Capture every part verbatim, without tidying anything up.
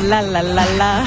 la la la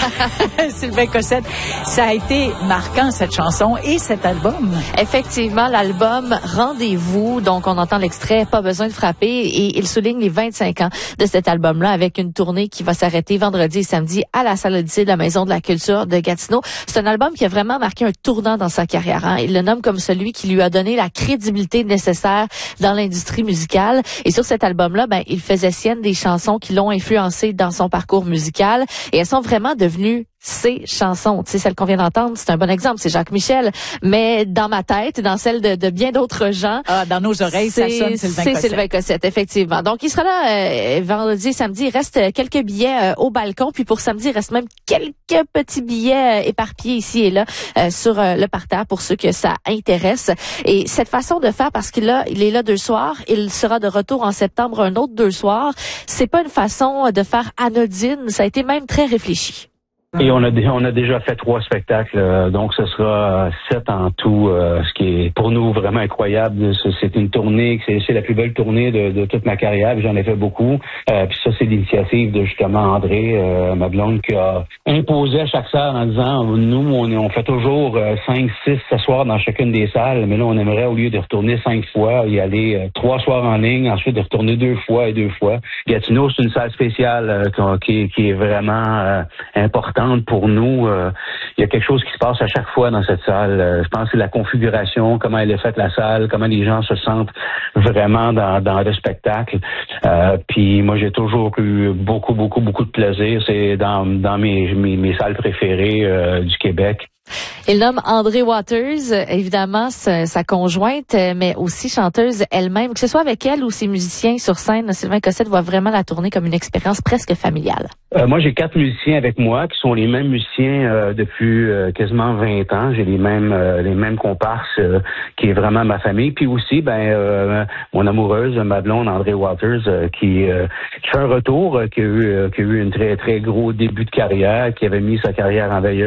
la. Sylvain Cossette, ça a été marquant cette chanson et cet album. Effectivement, l'album Rendez-vous, donc on entend l'extrait Pas besoin de frapper et il souligne les vingt-cinq ans de cet album-là avec une tournée qui va s'arrêter vendredi et samedi à la Salle Odyssée de la Maison de la Culture de Gatineau. C'est un album qui a vraiment marqué un tournant dans sa carrière. Hein. Il le nomme comme celui qui lui a donné la crédibilité nécessaire dans l'industrie musicale. Et sur cet album-là, ben, il faisait sienne des chansons qui l'ont influencé dans son parcours musical et elles sont vraiment devenues ses chansons. Tu sais, celle qu'on vient d'entendre, c'est un bon exemple, c'est Jacques Michel. Mais dans ma tête, dans celle de, de bien d'autres gens... Ah, dans nos oreilles, ça sonne Sylvain Cossette. C'est Sylvain Cossette, effectivement. Donc, il sera là euh, vendredi et samedi. Il reste quelques billets euh, au balcon. Puis pour samedi, il reste même quelques petits billets euh, éparpillés ici et là euh, sur euh, le parterre pour ceux que ça intéresse. Et cette façon de faire, parce qu'il a, il est là deux soirs, il sera de retour en septembre un autre deux soirs. C'est pas une façon de faire anodine. Ça a été même très réfléchi. Et on a on a déjà fait trois spectacles, euh, donc ce sera sept en tout, euh, ce qui est pour nous vraiment incroyable. C'est une tournée, c'est, c'est la plus belle tournée de, de toute ma carrière, puis j'en ai fait beaucoup. Euh, puis ça, c'est l'initiative de justement André, euh, ma blonde, qui a imposé à chaque salle en disant, nous, on, on fait toujours euh, cinq, six soirs dans chacune des salles, mais là, on aimerait, au lieu de retourner cinq fois, y aller euh, trois soirs en ligne, ensuite de retourner deux fois et deux fois. Gatineau, c'est une salle spéciale euh, qui, qui est vraiment euh, importante pour nous. Euh, il y a quelque chose qui se passe à chaque fois dans cette salle. Euh, je pense que c'est la configuration, comment elle est faite la salle, comment les gens se sentent vraiment dans, dans le spectacle. Euh, puis moi, j'ai toujours eu beaucoup, beaucoup, beaucoup de plaisir. C'est dans, dans mes, mes, mes salles préférées euh, du Québec. Il nomme André Waters, évidemment, sa, sa conjointe, mais aussi chanteuse elle-même. Que ce soit avec elle ou ses musiciens sur scène, Sylvain Cossette voit vraiment la tournée comme une expérience presque familiale. Euh, moi, j'ai quatre musiciens avec moi qui sont les mêmes musiciens euh, depuis euh, quasiment vingt ans. J'ai les mêmes euh, les mêmes comparses euh, qui est vraiment ma famille. Puis aussi, ben euh, mon amoureuse, ma blonde, André Waters, euh, qui, euh, qui fait un retour, euh, qui a eu euh, qui a eu un très très gros début de carrière, qui avait mis sa carrière en veilleuse.